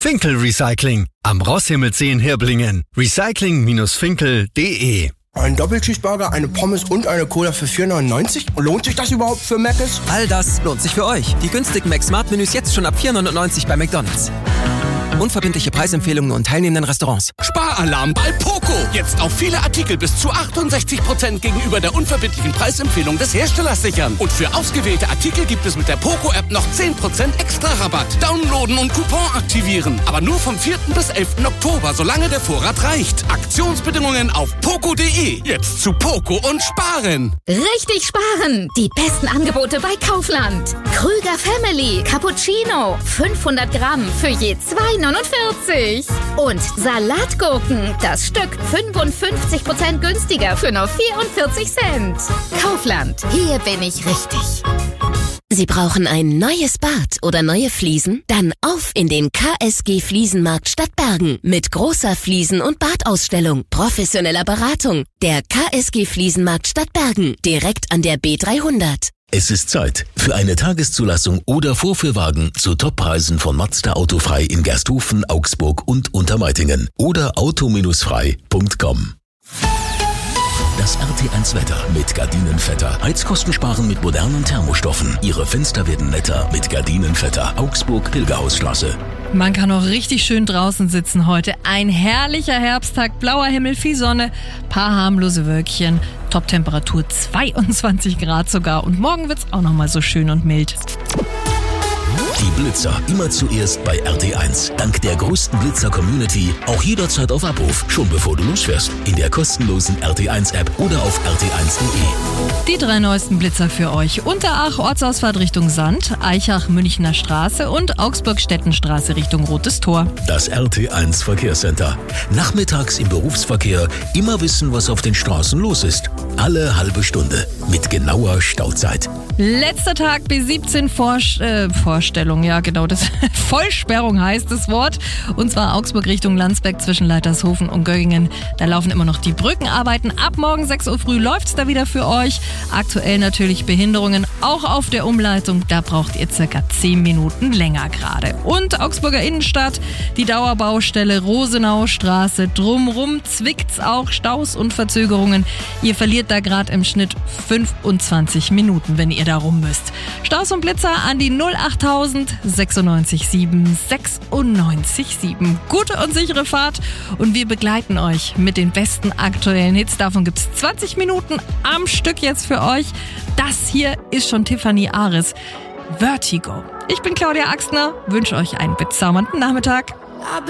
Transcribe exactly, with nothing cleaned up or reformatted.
Finkel Recycling am Rosshimmelsee in Hirblingen. recycling Bindestrich finkel Punkt de. Ein Doppelcheeseburger, eine Pommes und eine Cola für vier neunundneunzig? Lohnt sich das überhaupt für Mc's? All das lohnt sich für euch. Die günstigen Mac-Smart-Menüs jetzt schon ab vier neunundneunzig bei McDonald's. Unverbindliche Preisempfehlungen nur in teilnehmenden Restaurants. Sparalarm bei Poco. Jetzt auf viele Artikel bis zu achtundsechzig Prozent gegenüber der unverbindlichen Preisempfehlung des Herstellers sichern. Und für ausgewählte Artikel gibt es mit der Poco-App noch zehn Prozent extra Rabatt. Downloaden und Coupon aktivieren. Aber nur vom vierten bis elften Oktober, solange der Vorrat reicht. Aktionsbedingungen auf poco punkt de. Jetzt zu Poco und sparen. Richtig sparen. Die besten Angebote bei Kaufland. Krüger Family Cappuccino. fünfhundert Gramm für je zwei neunundvierzig. Und Salatgurken. Das Stück fünfundfünfzig Prozent günstiger für nur vierundvierzig Cent. Kaufland. Hier bin ich richtig. Sie brauchen ein neues Bad oder neue Fliesen? Dann auf in den K S G Fliesenmarkt Stadtbergen mit großer Fliesen- und Badausstellung, professioneller Beratung. Der K S G Fliesenmarkt Stadtbergen, direkt an der B dreihundert. Es ist Zeit für eine Tageszulassung oder Vorführwagen zu Toppreisen von Mazda Autofrei in Gersthofen, Augsburg und Untermeitingen oder auto frei punkt com. Das R T eins Wetter mit Gardinenvetter. Heizkosten sparen mit modernen Thermostoffen. Ihre Fenster werden netter mit Gardinenvetter. Augsburg, Pilgerhausstraße. Man kann auch richtig schön draußen sitzen heute. Ein herrlicher Herbsttag, blauer Himmel, viel Sonne, paar harmlose Wölkchen, Toptemperatur zweiundzwanzig Grad sogar. Und morgen wird's auch nochmal so schön und mild. Die Blitzer immer zuerst bei R T eins. Dank der größten Blitzer-Community auch jederzeit auf Abruf, schon bevor du losfährst. In der kostenlosen R T eins App oder auf r t eins punkt de. Die drei neuesten Blitzer für euch. Unterach Ortsausfahrt Richtung Sand, Eichach Münchner Straße und Augsburg-Stettenstraße Richtung Rotes Tor. Das R T eins Verkehrscenter. Nachmittags im Berufsverkehr immer wissen, was auf den Straßen los ist. Alle halbe Stunde mit genauer Stauzeit. Letzter Tag B siebzehn Vor- äh, Vorstellung, ja genau, das Vollsperrung heißt das Wort. Und zwar Augsburg Richtung Landsberg zwischen Leitershofen und Göggingen. Da laufen immer noch die Brückenarbeiten. Ab morgen sechs Uhr früh läuft's da wieder für euch. Aktuell natürlich Behinderungen, auch auf der Umleitung. Da braucht ihr circa zehn Minuten länger gerade. Und Augsburger Innenstadt, die Dauerbaustelle Rosenaustraße. Drumrum zwickt's auch, Staus und Verzögerungen. Ihr verliert da gerade im Schnitt fünfundzwanzig Minuten, wenn ihr da rum müsst. Staus und Blitzer an die null achttausend sechsundneunzig sieben sechsundneunzig sieben. Gute und sichere Fahrt und wir begleiten euch mit den besten aktuellen Hits. Davon gibt's zwanzig Minuten am Stück jetzt für euch. Das hier ist schon Tiffany Ares. Vertigo. Ich bin Claudia Axtner, wünsche euch einen bezaubernden Nachmittag.